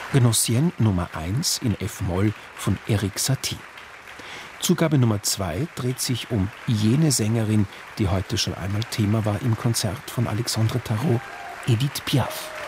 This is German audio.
Gnossienne Nummer 1 in F-Moll von Erik Satie. Zugabe Nummer 2 dreht sich um jene Sängerin, die heute schon einmal Thema war im Konzert von Alexandre Tarot, Edith Piaf.